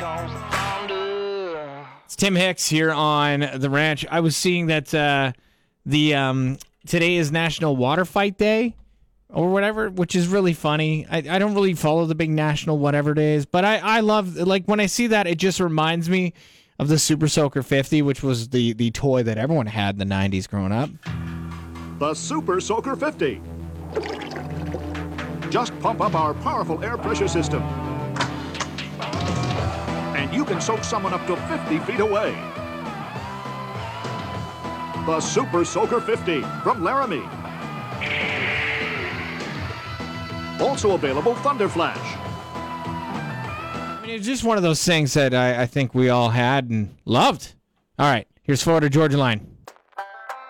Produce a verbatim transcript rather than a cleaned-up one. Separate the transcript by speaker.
Speaker 1: It's Tim Hicks here on The Ranch. I was seeing that uh, the um, today is National Water Fight Day or whatever, which is really funny. I, I don't really follow the big national whatever it is, but I, I love, like, when I see that, it just reminds me of the Super Soaker fifty, which was the, the toy that everyone had in the nineties growing up.
Speaker 2: The Super Soaker fifty. Just pump up our powerful air pressure system, and you can soak someone up to fifty feet away. The Super Soaker fifty from Laramie. Also available Thunder Flash.
Speaker 1: I mean, it's just one of those things that I, I think we all had and loved. All right, here's Florida Georgia Line.